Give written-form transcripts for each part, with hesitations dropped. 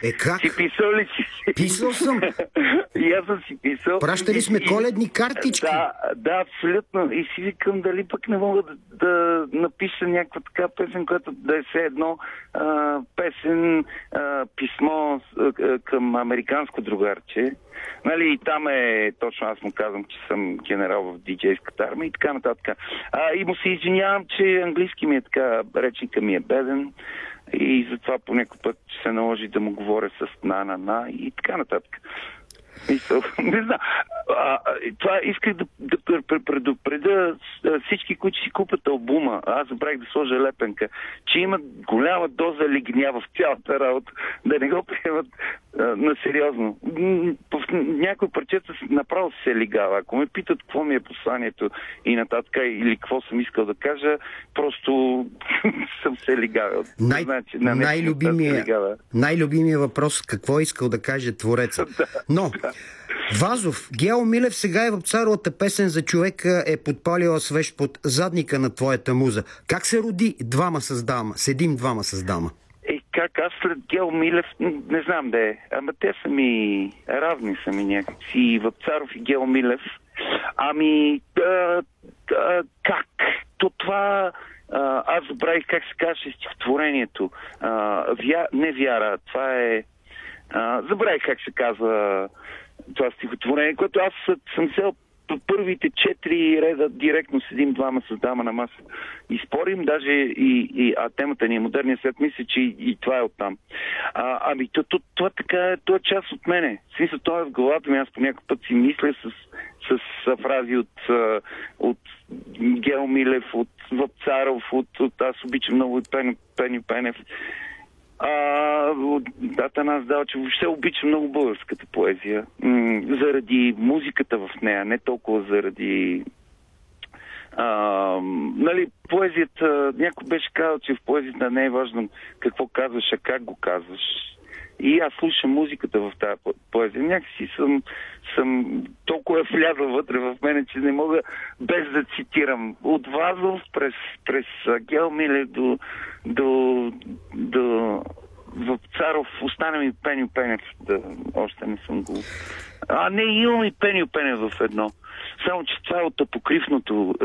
Как? Си писал ли си? Писал съм. И аз съм си писал. Пращали сме коледни картички. Да, абсолютно. И си викам дали пък не мога да напиша някаква така песен, която да е все едно песен, писмо към американско другарче. Нали, и там точно аз му казвам, че съм генерал в диджейската армия и така нататък. И му се извинявам, че английски ми е така, речника ми е беден и затова по някой път се наложи да му говоря с на и така нататък. Не знам. Това исках да предупредя всички, които си купят албума. Аз забравих да сложа лепенка, че има голяма доза лигня в цялата работа. Да не го приемат на сериозно. В някои парчета направо се лигава. Ако ме питат какво ми е посланието и нататък или какво съм искал да кажа, просто съм се лигавал. Най-любимия въпрос, какво е искал да каже твореца. Но Вазов, Гео Милев сега е в царовата песен за човека е подпалила свещ под задника на твоята муза. Как се роди двама с дама? Седим двама с дама. Как аз след Гео Милев, не знам да е, ама те са ми равни са ми някакси, и Вапцаров и Гео Милев. Как? Това аз забравих как се каже стихотворението. Не вяра, това е... забравих как се казва това стихотворение, което аз съм сел първите 4 реда директно седим двама с дама на маса и спорим, даже темата ни е модерния свят, мисля, че и това е оттам. Това така е, това е част от мене. В смисъл, това е в главата ми, аз по някакъв път си мисля с фрази от Гео Милев, от Вапцаров, аз обичам много от Пеню Пенев. Атанас Далчев, въобще обичам много българската поезия. Заради музиката в нея, не толкова заради... поезията, някой беше казал, че в поезията не е важно какво казваш, а как го казваш. И аз слушам музиката в тази поезия. Някакси съм толкова влязъл вътре в мене, че не мога без да цитирам. От Вазов през Гео Милев до Вапцаров, остана ми Пеню Пенев. Още не съм го... Не, имам и Пеню Пенев в едно. Само, че това е от апокривното...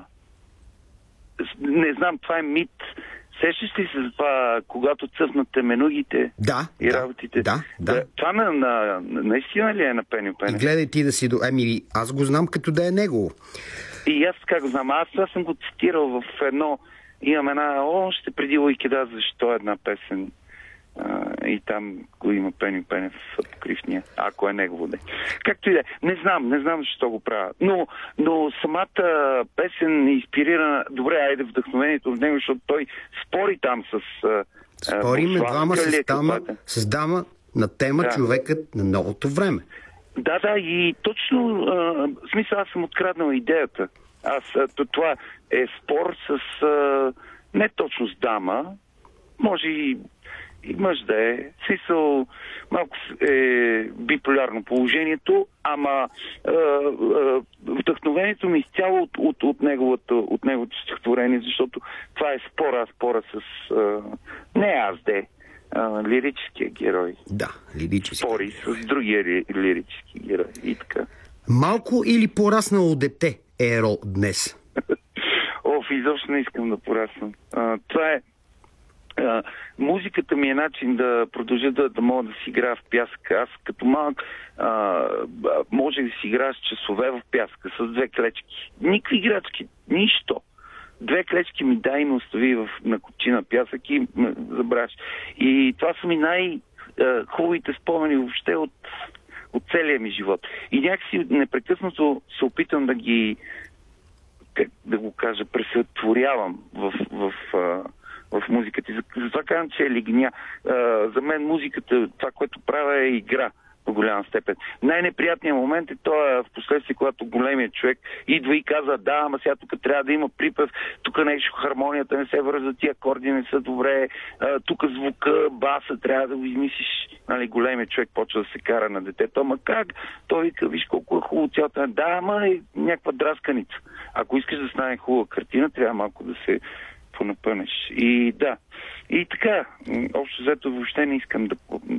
не знам, това е мит. Сещаш ли се за това, когато цъфнат теменугите и работите? Да. Това наистина ли е на Пеню Пенев? Гледай ти да си... аз го знам като да е негово. И аз така го знам. Аз това съм го цитирал в едно... Имам още преди Луикеда, защо една песен. И там го има Пеню Пенев в покривния, ако е негово. Както и да е. Не знам защо го правя. Но самата песен е инспирирана... Добре, айде вдъхновението в него, защото той спори там с... Спориме двама с дама на тема човекът на новото време. Да, и точно... в смисъл, аз съм откраднал идеята. Това е спор с... не точно с дама, може и мъж да е. Смисъл, малко е биполярно положението, ама вдъхновението ми изцяло от неговото стихотворение, защото това е спора с... не аз лирическия герой. Да, лирически. Спори с другия лирически герой. И така. Малко или пораснало дете е Ерол днес? Изобщо не искам да порасвам. Това е... музиката ми е начин да продължа да мога да си играя в пясъка. Аз като малък можех да си играя с часове в пясъка с 2 клечки. Никакви играчки, нищо. 2 клечки ми дай и ме остави на купчина пясък и ме забравяш. И това са ми най-хубавите спомени въобще от целия ми живот. И някакси непрекъснато се опитам да ги, как да го кажа, пресътворявам в музиката. Затова казвам, че е лигня. За мен музиката, това, което правя, е игра в голяма степен. Най-неприятният момент е това в последствие, когато големият човек идва и казва, ама сега тук трябва да има припев, тук нещо, хармонията не се връзва, тия акорди не са добре, тук звука, баса, трябва да го измислиш. Големият човек почва да се кара на детето. Ама как? Той вика, виж колко е хубаво цялото. Ама е някаква драсканица. Ако искаш да стане хубава картина, трябва малко да се понапънеш. И така, общо взето въобще не искам да